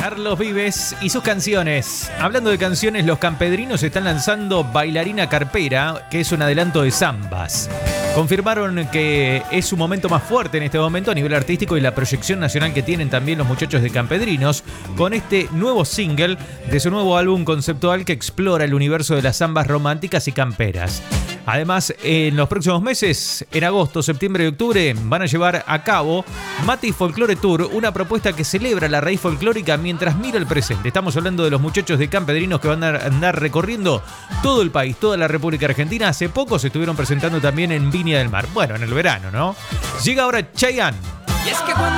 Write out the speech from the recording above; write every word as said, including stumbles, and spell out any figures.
Carlos Vives y sus canciones. Hablando de canciones, los campedrinos están lanzando Bailarina Carpera, que es un adelanto de zambas. Confirmaron que es su momento más fuerte en este momento a nivel artístico y la proyección nacional que tienen también los muchachos de Campedrinos con este nuevo single de su nuevo álbum conceptual que explora el universo de las zambas románticas y camperas. Además, en los próximos meses, en agosto, septiembre y octubre, van a llevar a cabo Mati Folklore Tour, una propuesta que celebra la raíz folclórica mientras mira el presente. Estamos hablando de los muchachos de Campedrinos que van a andar recorriendo todo el país, toda la República Argentina. Hace poco se estuvieron presentando también en Viña del Mar. Bueno, en el verano, ¿no? Llega ahora Chayanne.